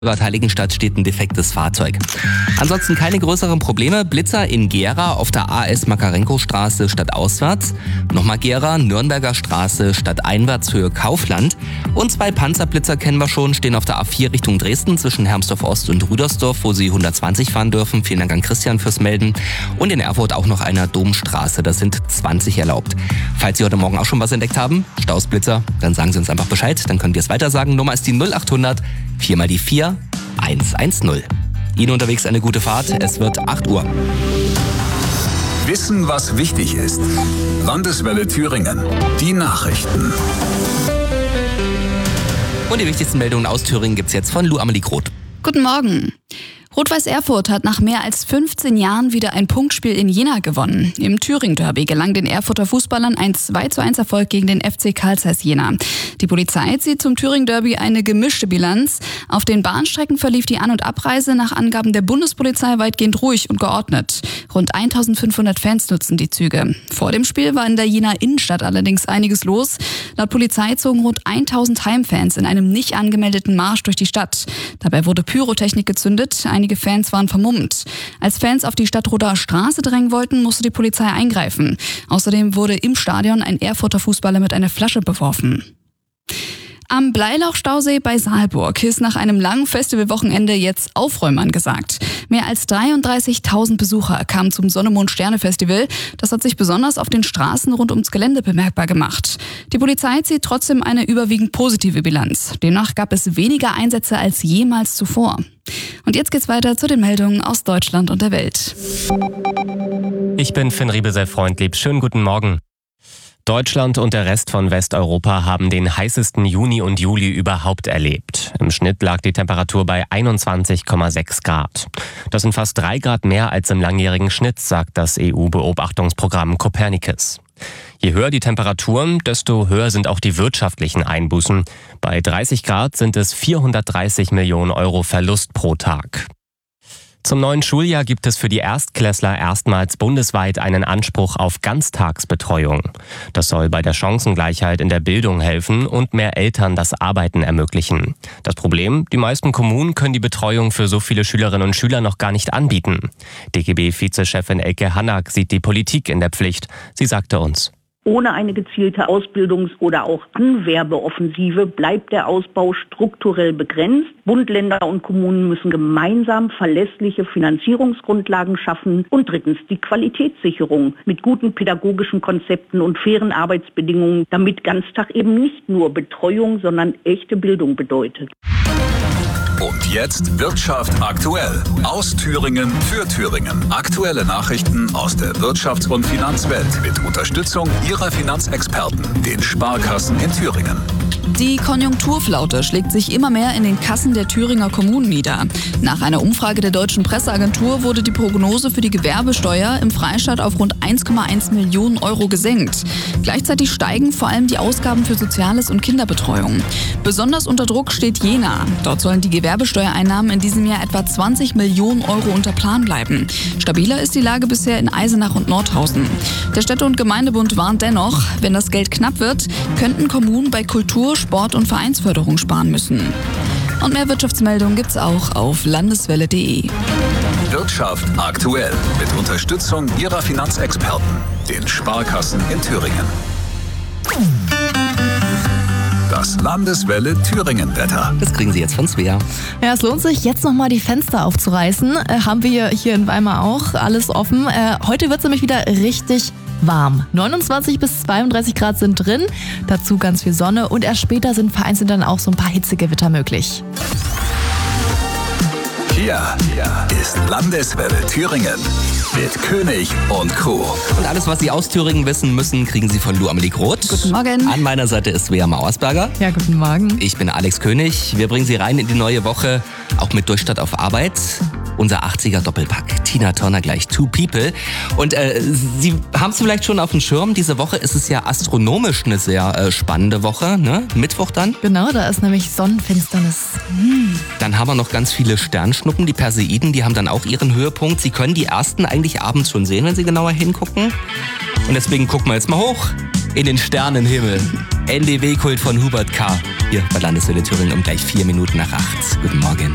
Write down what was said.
Bad Heiligenstadt steht ein defektes Fahrzeug. Ansonsten keine größeren Probleme. Blitzer in Gera auf der AS Makarenko-Straße stadtauswärts. Nochmal Gera, Nürnberger Straße stadteinwärts Höhe Kaufland. Und 2 Panzerblitzer kennen wir schon, stehen auf der A4 Richtung Dresden zwischen Hermsdorf Ost und Rüdersdorf, wo Sie 120 fahren dürfen. Vielen Dank an Christian fürs Melden. Und in Erfurt auch noch einer Domstraße, da sind 20 erlaubt. Falls Sie heute Morgen auch schon was entdeckt haben, Stausblitzer, dann sagen Sie uns einfach Bescheid, dann können wir es weitersagen. Nummer ist die 0800 4 mal die 4 110. Ihnen unterwegs eine gute Fahrt. Es wird 8 Uhr. Wissen, was wichtig ist. Landeswelle Thüringen. Die Nachrichten. Und die wichtigsten Meldungen aus Thüringen gibt's jetzt von Lou Amelie Groth. Guten Morgen. Rot-Weiß Erfurt hat nach mehr als 15 Jahren wieder ein Punktspiel in Jena gewonnen. Im Thüringen-Derby gelang den Erfurter Fußballern ein 2:1 Erfolg gegen den FC Carl Zeiss Jena. Die Polizei zieht zum Thüringen-Derby eine gemischte Bilanz. Auf den Bahnstrecken verlief die An- und Abreise nach Angaben der Bundespolizei weitgehend ruhig und geordnet. Rund 1500 Fans nutzen die Züge. Vor dem Spiel war in der Jener Innenstadt allerdings einiges los. Laut Polizei zogen rund 1000 Heimfans in einem nicht angemeldeten Marsch durch die Stadt. Dabei wurde Pyrotechnik gezündet. Einige Fans waren vermummt. Als Fans auf die Stadtroder Straße drängen wollten, musste die Polizei eingreifen. Außerdem wurde im Stadion ein Erfurter Fußballer mit einer Flasche beworfen. Am Bleilauch-Stausee bei Saalburg ist nach einem langen Festivalwochenende jetzt Aufräumen angesagt. Mehr als 33.000 Besucher kamen zum Sonne-Mond-Sterne-Festival. Das hat sich besonders auf den Straßen rund ums Gelände bemerkbar gemacht. Die Polizei zieht trotzdem eine überwiegend positive Bilanz. Demnach gab es weniger Einsätze als jemals zuvor. Und jetzt geht's weiter zu den Meldungen aus Deutschland und der Welt. Ich bin Finn Riebesell-Freundlieb. Schönen guten Morgen. Deutschland und der Rest von Westeuropa haben den heißesten Juni und Juli überhaupt erlebt. Im Schnitt lag die Temperatur bei 21,6 Grad. Das sind fast 3 Grad mehr als im langjährigen Schnitt, sagt das EU-Beobachtungsprogramm Copernicus. Je höher die Temperaturen, desto höher sind auch die wirtschaftlichen Einbußen. Bei 30 Grad sind es 430 Millionen Euro Verlust pro Tag. Zum neuen Schuljahr gibt es für die Erstklässler erstmals bundesweit einen Anspruch auf Ganztagsbetreuung. Das soll bei der Chancengleichheit in der Bildung helfen und mehr Eltern das Arbeiten ermöglichen. Das Problem: Die meisten Kommunen können die Betreuung für so viele Schülerinnen und Schüler noch gar nicht anbieten. DGB-Vizechefin Elke Hannak sieht die Politik in der Pflicht. Sie sagte uns: Ohne eine gezielte Ausbildungs- oder auch Anwerbeoffensive bleibt der Ausbau strukturell begrenzt. Bund, Länder und Kommunen müssen gemeinsam verlässliche Finanzierungsgrundlagen schaffen. Und drittens die Qualitätssicherung mit guten pädagogischen Konzepten und fairen Arbeitsbedingungen, damit Ganztag eben nicht nur Betreuung, sondern echte Bildung bedeutet. Und jetzt Wirtschaft aktuell. Aus Thüringen für Thüringen. Aktuelle Nachrichten aus der Wirtschafts- und Finanzwelt mit Unterstützung Ihrer Finanzexperten, den Sparkassen in Thüringen. Die Konjunkturflaute schlägt sich immer mehr in den Kassen der Thüringer Kommunen nieder. Nach einer Umfrage der Deutschen Presseagentur wurde die Prognose für die Gewerbesteuer im Freistaat auf rund 1,1 Millionen Euro gesenkt. Gleichzeitig steigen vor allem die Ausgaben für Soziales und Kinderbetreuung. Besonders unter Druck steht Jena. Dort sollen die Gewerbesteuereinnahmen in diesem Jahr etwa 20 Millionen Euro unter Plan bleiben. Stabiler ist die Lage bisher in Eisenach und Nordhausen. Der Städte- und Gemeindebund warnt dennoch, wenn das Geld knapp wird, könnten Kommunen bei Kultur, Sport und Vereinsförderung sparen müssen. Und mehr Wirtschaftsmeldungen gibt's auch auf landeswelle.de. Wirtschaft aktuell mit Unterstützung Ihrer Finanzexperten, den Sparkassen in Thüringen. Das Landeswelle Thüringen-Wetter. Das kriegen Sie jetzt von Svea. Ja, es lohnt sich, jetzt nochmal die Fenster aufzureißen. Haben wir hier in Weimar auch alles offen. Heute wird es nämlich wieder richtig warm. 29 bis 32 Grad sind drin, dazu ganz viel Sonne und erst später sind vereinzelt dann auch so ein paar Hitzegewitter möglich. Hier ist Landeswelle Thüringen mit König und Co. Und alles, was Sie aus Thüringen wissen müssen, kriegen Sie von Lou Amelie Groth. Guten Morgen. An meiner Seite ist Svea Mauersberger. Ja, guten Morgen. Ich bin Alex König. Wir bringen Sie rein in die neue Woche, auch mit Durchstart auf Arbeit. Unser 80er-Doppelpack. Tina Turner gleich Two People. Und Sie haben es vielleicht schon auf dem Schirm. Diese Woche ist es ja astronomisch eine sehr spannende Woche. Ne? Mittwoch dann. Genau, da ist nämlich Sonnenfinsternis. Dann haben wir noch ganz viele Sternschnuppen. Die Perseiden, die haben dann auch ihren Höhepunkt. Sie können die ersten eigentlich abends schon sehen, wenn Sie genauer hingucken. Und deswegen gucken wir jetzt mal hoch in den Sternenhimmel. NDW-Kult von Hubert K. Hier bei Landeswelle Thüringen um gleich 4 Minuten nach 8. Guten Morgen.